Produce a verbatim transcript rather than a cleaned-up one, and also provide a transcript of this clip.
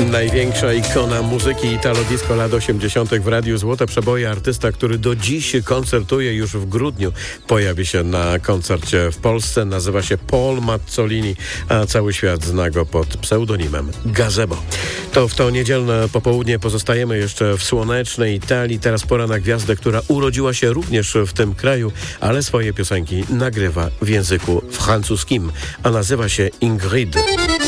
Największa ikona muzyki italo-disco lat osiemdziesiątych w Radiu Złote Przeboje, artysta, który do dziś koncertuje, już w grudniu pojawi się na koncercie w Polsce. Nazywa się Paul Mazzolini, a cały świat zna go pod pseudonimem Gazebo. To w to niedzielne popołudnie pozostajemy jeszcze w słonecznej Italii. Teraz pora na gwiazdę, która urodziła się również w tym kraju, ale swoje piosenki nagrywa w języku francuskim, a nazywa się Ingrid.